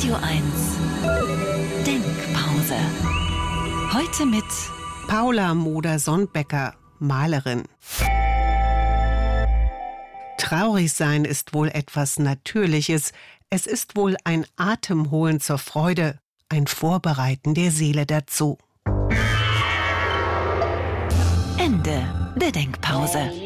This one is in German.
Radio 1 Denkpause. Heute mit Paula Moder-Sonnbecker, Malerin. Traurig sein ist wohl etwas Natürliches. Es ist wohl ein Atemholen zur Freude, ein Vorbereiten der Seele dazu. Ende der Denkpause.